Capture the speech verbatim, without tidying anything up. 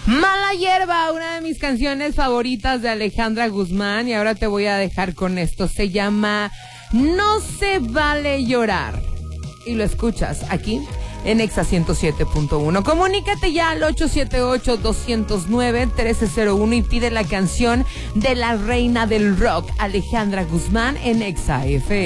Mala Hierba, una de mis canciones favoritas de Alejandra Guzmán. Y ahora te voy a dejar con esto. Se llama No se vale llorar. Y lo escuchas aquí en Exa ciento siete punto uno. Comunícate ya al ocho siete ocho, dos cero nueve, uno tres cero uno y pide la canción de la reina del rock, Alejandra Guzmán, en Exa F M.